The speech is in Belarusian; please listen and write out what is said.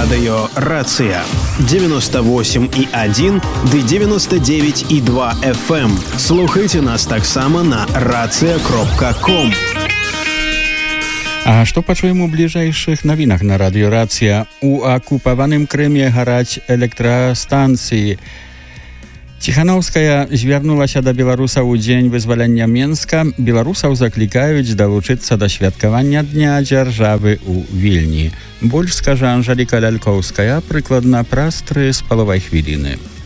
Радыё «Рацыя» 98,1 ды 99,2 FM. Слухайте нас таксама на racja.com. А што пачуем у бліжэйшых навінах на радыё «Рацыя»? У акупаваным Крыме гараць электрастанцыі. Ціханаўская звярнулася да беларусаў у дзень вызвалення Менска. Беларусаў заклікаюць далучыцца да святкавання Дня дзяржавы ў Вільні. Больш скажа Анжэліка Лялькоўская прыкладна праз 3,5 хвіліны.